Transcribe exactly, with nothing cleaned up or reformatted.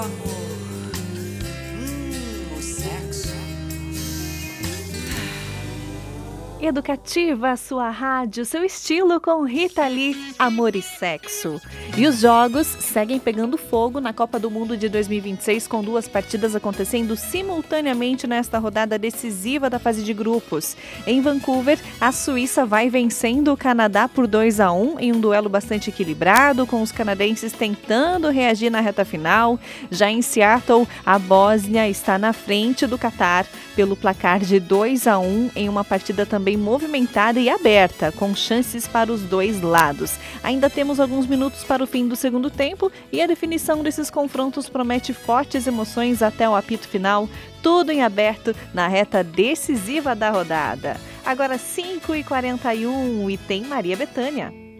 amor. Hum, o sexo. Educativa, sua rádio, seu estilo com Rita Lee, Amor e Sexo. E os jogos seguem pegando fogo na Copa do Mundo de dois mil e vinte e seis, com duas partidas acontecendo simultaneamente nesta rodada decisiva da fase de grupos. Em Vancouver, a Suíça vai vencendo o Canadá por dois a um em um duelo bastante equilibrado, com os canadenses tentando reagir na reta final. Já em Seattle, a Bósnia está na frente do Catar pelo placar de dois a um em uma partida também movimentada e aberta, com chances para os dois lados. Ainda temos alguns minutos para o fim do segundo tempo e a definição desses confrontos promete fortes emoções até o apito final, tudo em aberto na reta decisiva da rodada. Agora cinco e quarenta e um e tem Maria Bethânia.